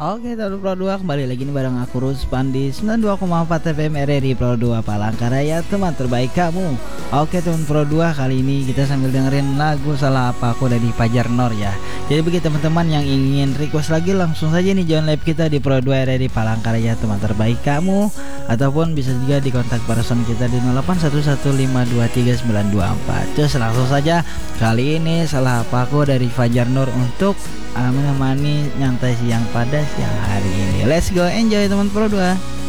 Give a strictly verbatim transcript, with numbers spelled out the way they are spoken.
Oke, Taru Pro dua kembali lagi nih bareng aku Ruspan di sembilan puluh dua koma empat F M R R I Pro dua Palangkaraya, teman terbaik kamu. Oke teman Pro dua, kali ini kita sambil dengerin lagu Salah Apa Aku dari Fajar Nur ya. Jadi bagi teman-teman yang ingin request lagi, langsung saja nih join live kita di Pro dua R R I Palangkaraya, teman terbaik kamu. Ataupun bisa juga di kontak person kita di nol delapan satu satu lima dua tiga sembilan dua empat. Terus langsung saja, kali ini Salah Apa Aku dari Fajar Nur untuk uh, menemani nyantai siang pada siang hari ini. Let's go enjoy teman Pro dua.